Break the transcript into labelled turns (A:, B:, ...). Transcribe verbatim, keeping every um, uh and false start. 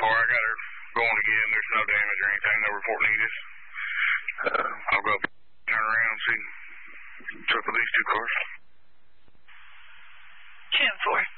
A: far. I got her going again. There's no damage or anything. No report needed. Uh, I'll go up, turn around, and see. Check with these two cars.
B: ten four.